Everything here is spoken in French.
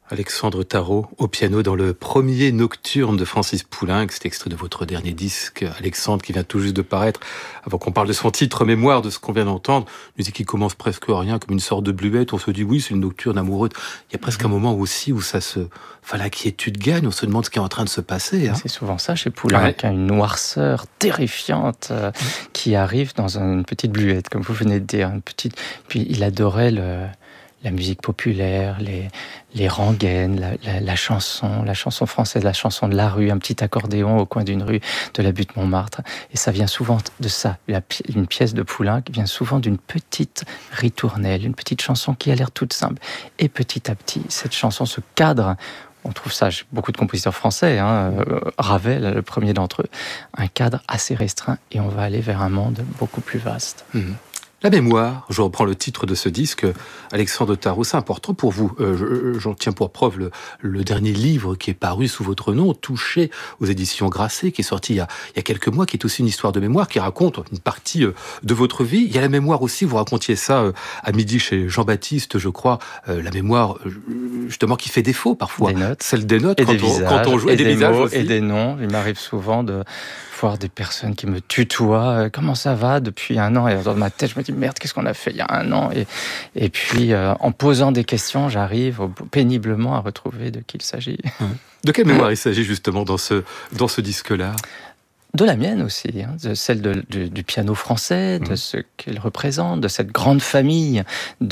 Alexandre Tarot au piano dans le premier nocturne de Francis Poulenc. C'est extrait de votre dernier disque, Alexandre, qui vient tout juste de paraître. Avant qu'on parle de son titre mémoire, de ce qu'on vient d'entendre, musique qui commence presque rien, comme une sorte de bluette. On se dit oui, c'est une nocturne amoureuse. Il y a presque un moment aussi où l'inquiétude gagne. On se demande ce qui est en train de se passer. C'est souvent ça chez Poulenc, une noirceur terrifiante qui arrive dans une petite bluette, comme vous venez de dire, Puis il adorait la musique populaire, les rengaines, la chanson française, la chanson de la rue, un petit accordéon au coin d'une rue de la butte Montmartre. Et ça vient souvent de ça. Une pièce de Poulenc vient souvent d'une petite ritournelle, une petite chanson qui a l'air toute simple. Et petit à petit, cette chanson se cadre. On trouve ça chez beaucoup de compositeurs français, Ravel, le premier d'entre eux, un cadre assez restreint, et on va aller vers un monde beaucoup plus vaste. La mémoire, je reprends le titre de ce disque, Alexandre Tarot, c'est important pour vous. J'en tiens pour preuve le dernier livre qui est paru sous votre nom, Touché, aux éditions Grasset, qui est sorti il y a quelques mois, qui est aussi une histoire de mémoire, qui raconte une partie de votre vie. Il y a la mémoire aussi, vous racontiez ça à midi chez Jean-Baptiste, je crois, la mémoire justement qui fait défaut parfois. Des notes. Celle des notes et quand des visages, quand on joue. Et des des visages mots, aussi. et des noms. Il m'arrive souvent de voir des personnes qui me tutoient. Comment ça va depuis un an? Et dans ma tête, je me dis, merde, qu'est-ce qu'on a fait il y a un an? Et puis, en posant des questions, j'arrive péniblement à retrouver de qui il s'agit. De quelle mémoire il s'agit justement dans ce disque-là? De la mienne aussi, de celle du piano français, de ce qu'elle représente, de cette grande famille